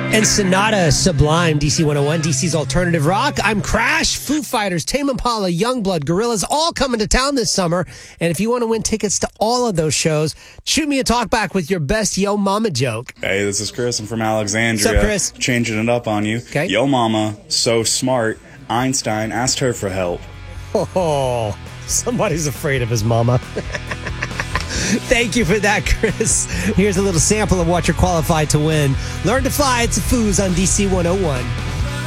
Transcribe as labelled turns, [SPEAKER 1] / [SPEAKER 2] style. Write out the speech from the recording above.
[SPEAKER 1] And Sonata Sublime, DC 101, DC's alternative rock. I'm Crash, Foo Fighters, Tame Impala, Youngblood, Gorillaz, all coming to town this summer. And if you want to win tickets to all of those shows, shoot me a talkback with your best Yo Mama joke.
[SPEAKER 2] Hey, this is Chris. I'm from Alexandria.
[SPEAKER 1] What's up, Chris?
[SPEAKER 2] Changing it up on you.
[SPEAKER 1] Okay.
[SPEAKER 2] Yo mama, so smart, Einstein asked her for help.
[SPEAKER 1] Oh, somebody's afraid of his mama. Thank you for that, Chris. Here's a little sample of what you're qualified to win. Learn to fly. It's a Foos on DC 101.